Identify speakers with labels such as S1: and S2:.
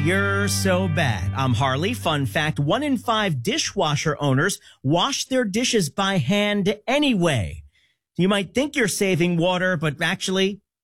S1: you're so bad. I'm Harley. Fun fact, 1 in 5 dishwasher owners wash their dishes by hand anyway. You might think you're saving water, but actually,